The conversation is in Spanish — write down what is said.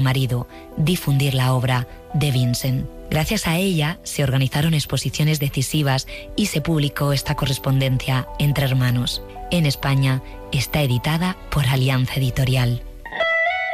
marido, difundir la obra de Vincent. Gracias a ella se organizaron exposiciones decisivas y se publicó esta correspondencia entre hermanos. En España está editada por Alianza Editorial.